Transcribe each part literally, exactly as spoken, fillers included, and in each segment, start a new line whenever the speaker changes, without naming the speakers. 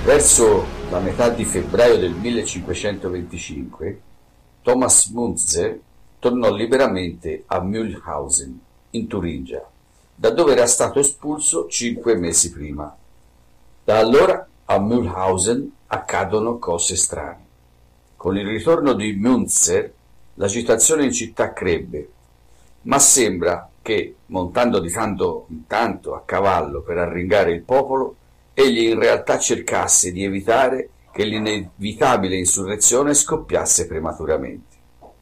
Verso la metà di febbraio del millecinquecentoventicinque, Thomas Müntzer tornò liberamente a Mühlhausen, in Turingia, da dove era stato espulso cinque mesi prima. Da allora a Mühlhausen accadono cose strane. Con il ritorno di Müntzer l'agitazione in città crebbe, ma sembra che, montando di tanto in tanto a cavallo per arringare il popolo, egli in realtà cercasse di evitare che l'inevitabile insurrezione scoppiasse prematuramente.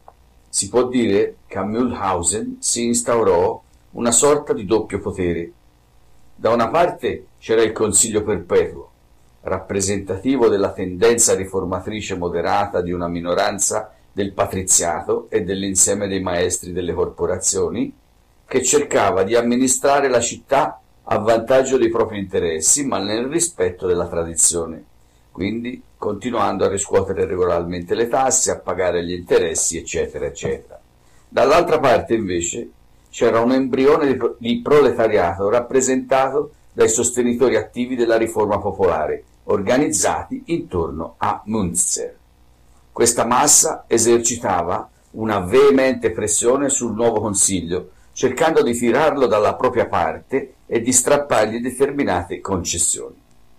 Si può dire che a Mühlhausen si instaurò una sorta di doppio potere. Da una parte c'era il Consiglio Perpetuo, rappresentativo della tendenza riformatrice moderata di una minoranza del patriziato e dell'insieme dei maestri delle corporazioni, che cercava di amministrare la città a vantaggio dei propri interessi, ma nel rispetto della tradizione, quindi continuando a riscuotere regolarmente le tasse, a pagare gli interessi, eccetera, eccetera. Dall'altra parte, invece, c'era un embrione di proletariato rappresentato dai sostenitori attivi della riforma popolare, organizzati intorno a Müntzer. Questa massa esercitava una veemente pressione sul nuovo Consiglio, cercando di tirarlo dalla propria parte e di strappargli determinate concessioni.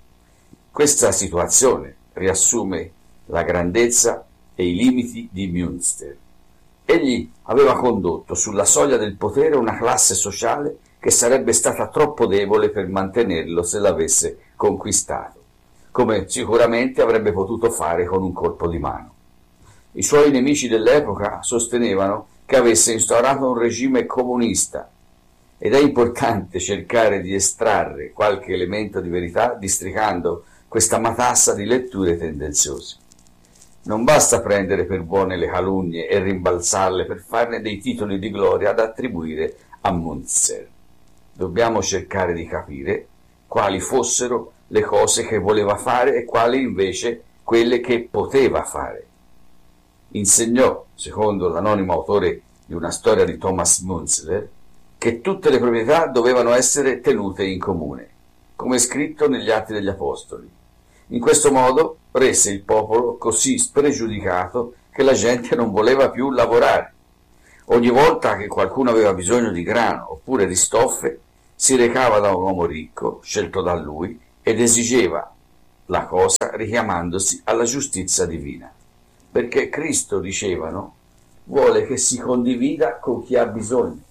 Questa situazione riassume la grandezza e i limiti di Müntzer. Egli aveva condotto sulla soglia del potere una classe sociale che sarebbe stata troppo debole per mantenerlo se l'avesse conquistato, come sicuramente avrebbe potuto fare con un colpo di mano. I suoi nemici dell'epoca sostenevano che avesse instaurato un regime comunista, ed è importante cercare di estrarre qualche elemento di verità districando questa matassa di letture tendenziose. Non basta prendere per buone le calunnie e rimbalzarle per farne dei titoli di gloria da attribuire a Müntzer. Dobbiamo cercare di capire quali fossero le cose che voleva fare e quali invece quelle che poteva fare. Insegnò, secondo l'anonimo autore di una storia di Thomas Müntzer, che tutte le proprietà dovevano essere tenute in comune, come è scritto negli Atti degli Apostoli. In questo modo rese il popolo così spregiudicato che la gente non voleva più lavorare. Ogni volta che qualcuno aveva bisogno di grano oppure di stoffe, si recava da un uomo ricco, scelto da lui, ed esigeva la cosa richiamandosi alla giustizia divina. Perché Cristo, dicevano, vuole che si condivida con chi ha bisogno.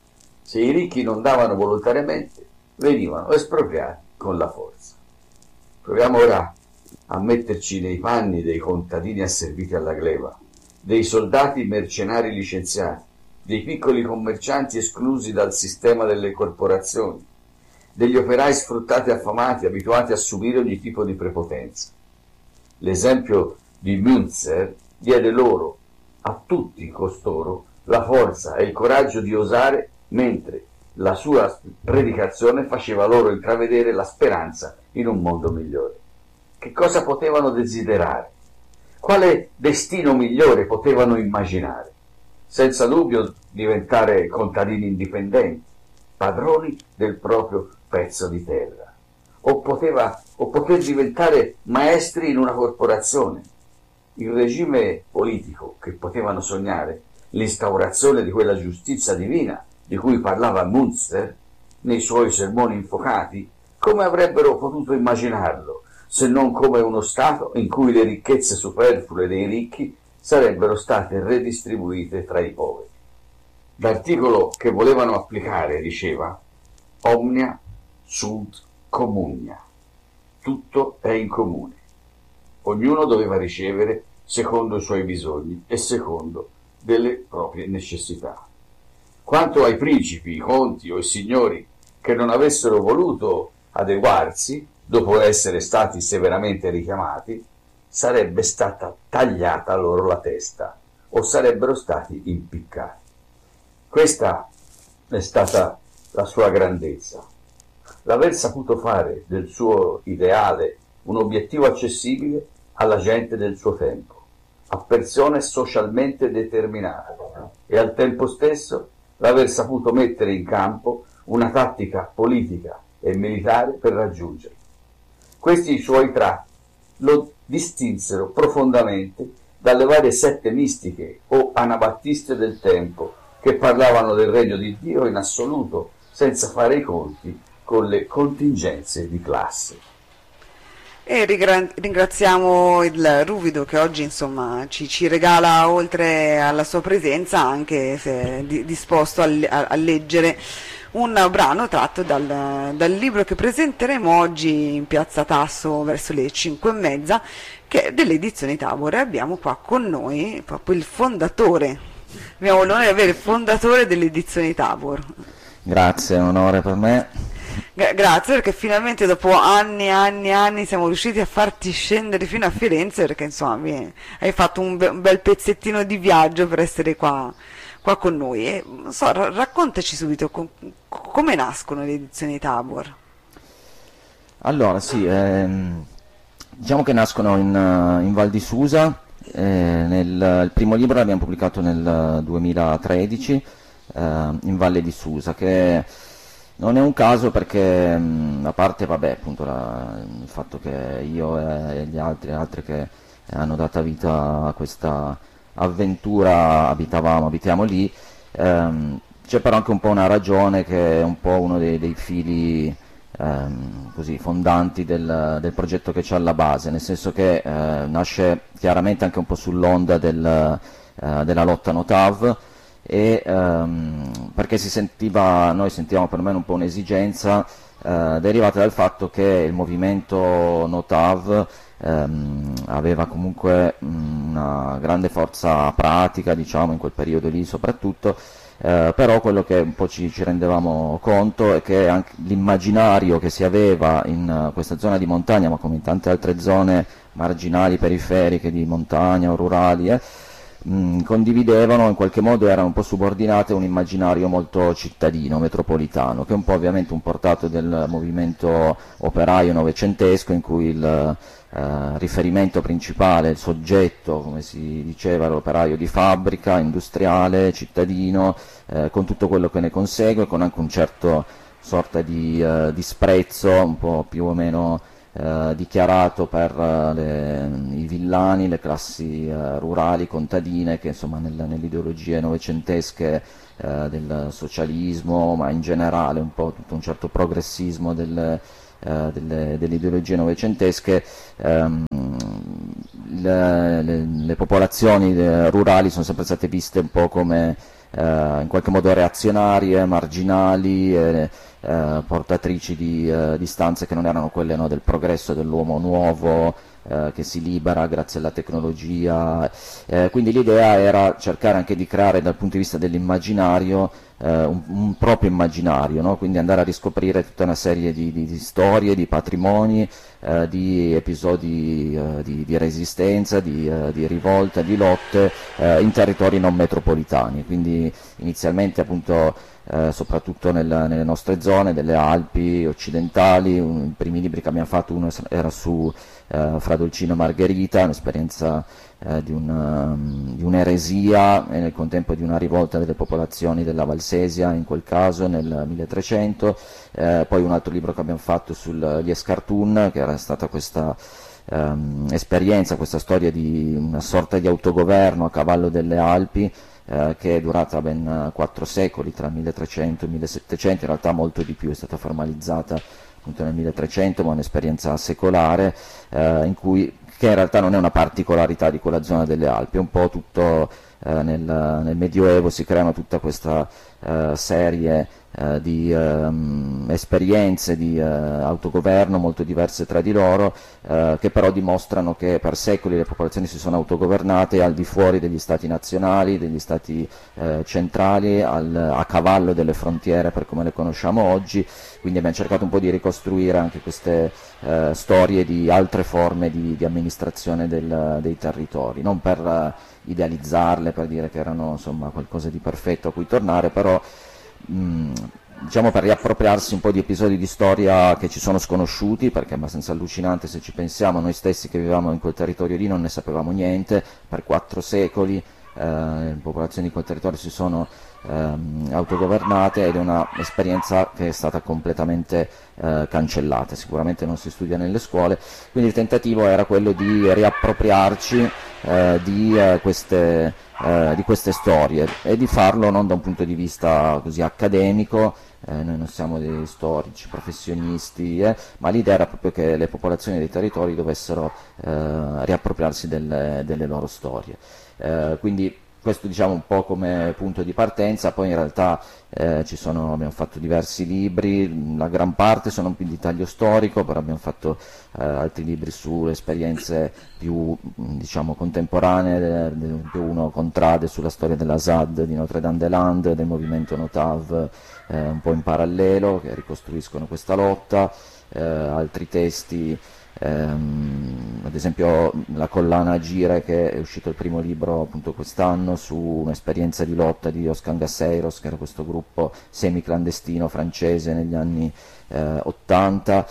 Se i ricchi non davano volontariamente, venivano espropriati con la forza. Proviamo ora a metterci nei panni dei contadini asserviti alla gleba, dei soldati mercenari licenziati, dei piccoli commercianti esclusi dal sistema delle corporazioni, degli operai sfruttati e affamati, abituati a subire ogni tipo di prepotenza. L'esempio di Müntzer diede loro, a tutti costoro, la forza e il coraggio di osare, mentre la sua predicazione faceva loro intravedere la speranza in un mondo migliore. Che cosa potevano desiderare? Quale destino migliore potevano immaginare? Senza dubbio diventare contadini indipendenti, padroni del proprio pezzo di terra, o, poteva, o poter diventare maestri in una corporazione. Il regime politico che potevano sognare, l'instaurazione di quella giustizia divina di cui parlava Müntzer nei suoi sermoni infocati, come avrebbero potuto immaginarlo, se non come uno Stato in cui le ricchezze superflue dei ricchi sarebbero state redistribuite tra i poveri. L'articolo che volevano applicare diceva «Omnia sunt communia», tutto è in comune. Ognuno doveva ricevere secondo i suoi bisogni e secondo delle proprie necessità. Quanto ai principi, i conti o i signori che non avessero voluto adeguarsi, dopo essere stati severamente richiamati, sarebbe stata tagliata loro la testa o sarebbero stati impiccati. Questa è stata la sua grandezza, l'aver saputo fare del suo ideale un obiettivo accessibile alla gente del suo tempo, a persone socialmente determinate, e al tempo stesso l'aver saputo mettere in campo una tattica politica e militare per raggiungerlo. Questi suoi tratti lo distinsero profondamente dalle varie sette mistiche o anabattiste del tempo che parlavano del regno di Dio in assoluto, senza fare i conti con le contingenze di classe.
E ringraziamo il Ruvido che oggi insomma ci, ci regala, oltre alla sua presenza, anche se è disposto a, a, a leggere un brano tratto dal, dal libro che presenteremo oggi in Piazza Tasso verso le cinque e mezza, che è delle edizioni Tabor. E abbiamo qua con noi proprio il fondatore, abbiamo l'onore di avere il fondatore delle edizioni Tabor.
Grazie, è un onore per me.
Grazie, perché finalmente dopo anni e anni e anni siamo riusciti a farti scendere fino a Firenze, perché insomma hai fatto un, be un bel pezzettino di viaggio per essere qua, qua con noi. E, non so, raccontaci subito com come nascono le edizioni Tabor.
Allora sì, ehm, diciamo che nascono in, in Val di Susa. Eh, nel, il primo libro l'abbiamo pubblicato nel duemilatredici, eh, in Valle di Susa, che non è un caso perché, mh, a parte vabbè, appunto la, il fatto che io e gli altri, altri che hanno dato vita a questa avventura abitavamo, abitiamo lì, ehm, c'è però anche un po' una ragione che è un po' uno dei, dei fili ehm, così fondanti del, del progetto che c'è alla base, nel senso che eh, nasce chiaramente anche un po' sull'onda del, eh, della lotta Notav, e ehm, perché si sentiva, noi sentivamo perlomeno un po' un'esigenza eh, derivata dal fatto che il movimento Notav ehm, aveva comunque mh, una grande forza pratica, diciamo, in quel periodo lì soprattutto, eh, però quello che un po' ci, ci rendevamo conto è che anche l'immaginario che si aveva in uh, questa zona di montagna, ma come in tante altre zone marginali, periferiche, di montagna o rurali, eh, Mh, condividevano, in qualche modo erano un po' subordinate a un immaginario molto cittadino, metropolitano, che è un po' ovviamente un portato del movimento operaio novecentesco, in cui il eh, riferimento principale, il soggetto, come si diceva, l'operaio di fabbrica, industriale, cittadino, eh, con tutto quello che ne consegue, con anche un certo sorta di eh, disprezzo, un po' più o meno Eh, dichiarato per uh, le, i villani, le classi uh, rurali, contadine, che insomma nel, nelle ideologie novecentesche uh, del socialismo, ma in generale un po' tutto un certo progressismo del, uh, delle, delle ideologie novecentesche, um, le, le, le popolazioni le, rurali sono sempre state viste un po' come uh, in qualche modo reazionarie, marginali, eh, Eh, portatrici di, eh, di istanze che non erano quelle, no, del progresso dell'uomo nuovo, eh, che si libera grazie alla tecnologia, eh, quindi l'idea era cercare anche di creare dal punto di vista dell'immaginario eh, un, un proprio immaginario, no? Quindi andare a riscoprire tutta una serie di, di, di storie, di patrimoni, eh, di episodi eh, di, di resistenza, di, eh, di rivolta, di lotte eh, in territori non metropolitani, quindi inizialmente appunto Eh, soprattutto nel, nelle nostre zone delle Alpi occidentali. Un, I primi libri che abbiamo fatto, uno era su eh, Fra Dolcino e Margherita, un'esperienza eh, di, un, um, di un'eresia e nel contempo di una rivolta delle popolazioni della Valsesia, in quel caso nel milletrecento, eh, poi un altro libro che abbiamo fatto sugli Escartun, che era stata questa um, esperienza, questa storia di una sorta di autogoverno a cavallo delle Alpi, Eh, che è durata ben quattro secoli, tra il milletrecento e il millesettecento, in realtà molto di più, è stata formalizzata appunto nel milletrecento, ma un'esperienza secolare, eh, in cui, che in realtà non è una particolarità di quella zona delle Alpi, è un po' tutto eh, nel, nel Medioevo si creano tutta questa eh, serie eh, di ehm, esperienze di eh, autogoverno molto diverse tra di loro, eh, che però dimostrano che per secoli le popolazioni si sono autogovernate al di fuori degli stati nazionali, degli stati eh, centrali, al, a cavallo delle frontiere per come le conosciamo oggi. Quindi abbiamo cercato un po' di ricostruire anche queste eh, storie di altre forme di, di amministrazione del, dei territori, non per eh, idealizzarle, per dire che erano insomma qualcosa di perfetto a cui tornare, però mh, diciamo per riappropriarsi un po' di episodi di storia che ci sono sconosciuti, perché è abbastanza allucinante se ci pensiamo, noi stessi che vivevamo in quel territorio lì non ne sapevamo niente per quattro secoli. eh, le popolazioni di quel territorio si sono ehm, autogovernate, ed è un'esperienza che è stata completamente eh, cancellata, sicuramente non si studia nelle scuole, quindi il tentativo era quello di riappropriarci eh, di, eh, queste, eh, di queste storie, e di farlo non da un punto di vista così accademico. Eh, noi non siamo dei storici, professionisti, eh, ma l'idea era proprio che le popolazioni dei territori dovessero eh, riappropriarsi delle, delle loro storie. Eh, quindi questo, diciamo, un po' come punto di partenza. Poi in realtà eh, ci sono, abbiamo fatto diversi libri, la gran parte sono più di taglio storico, però abbiamo fatto eh, altri libri sulle esperienze più, diciamo, contemporanee, più uno Contrade sulla storia della S A D di Notre-Dame-des-Landes, del movimento Notav, eh, un po' in parallelo, che ricostruiscono questa lotta, eh, altri testi. Ehm, ad esempio la collana Agire, che è uscito il primo libro appunto quest'anno, su un'esperienza di lotta di Oscar Gasseiros, che era questo gruppo semiclandestino francese negli anni eh, ottanta,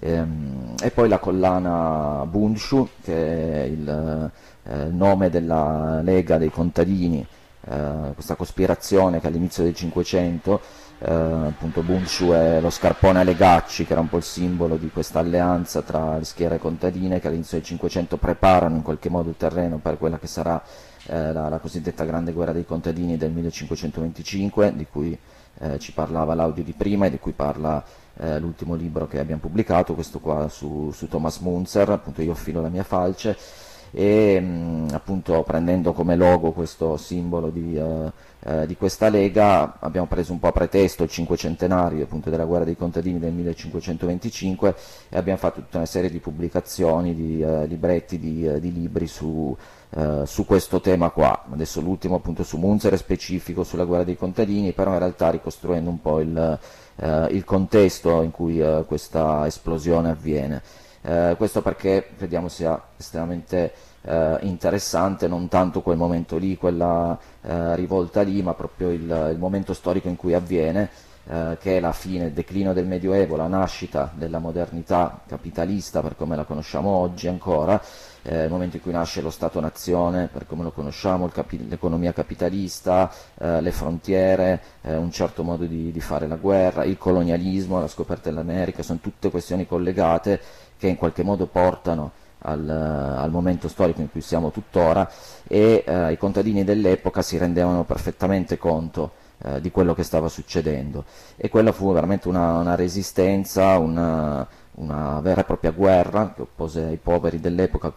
ehm, e poi la collana Bundschu, che è il eh, nome della Lega dei contadini, eh, questa cospirazione che all'inizio del Cinquecento, Uh, appunto Bundschu è lo scarpone a legacci, che era un po' il simbolo di questa alleanza tra le schiere contadine, che all'inizio del Cinquecento preparano in qualche modo il terreno per quella che sarà eh, la, la cosiddetta grande guerra dei contadini del millecinquecentoventicinque, di cui eh, ci parlava l'audio di prima e di cui parla eh, l'ultimo libro che abbiamo pubblicato, questo qua su, su Thomas Müntzer, appunto Io filo la mia falce. E mh, appunto prendendo come logo questo simbolo di, uh, uh, di questa lega, abbiamo preso un po' a pretesto il cinquecentenario appunto della guerra dei contadini del millecinquecentoventicinque, e abbiamo fatto tutta una serie di pubblicazioni, di uh, libretti, di, uh, di libri su, uh, su questo tema qua. Adesso l'ultimo appunto su Müntzer è specifico sulla guerra dei contadini, però in realtà ricostruendo un po' il, uh, il contesto in cui uh, questa esplosione avviene. Eh, questo perché crediamo sia estremamente eh, interessante, non tanto quel momento lì, quella eh, rivolta lì, ma proprio il, il momento storico in cui avviene, eh, che è la fine, il declino del Medioevo, la nascita della modernità capitalista per come la conosciamo oggi ancora, eh, il momento in cui nasce lo Stato-nazione per come lo conosciamo, capi- l'economia capitalista, eh, le frontiere, eh, un certo modo di, di fare la guerra, il colonialismo, la scoperta dell'America, sono tutte questioni collegate che in qualche modo portano al, al momento storico in cui siamo tuttora, e eh, i contadini dell'epoca si rendevano perfettamente conto eh, di quello che stava succedendo, e quella fu veramente una, una resistenza, una, una vera e propria guerra che oppose ai poveri dell'epoca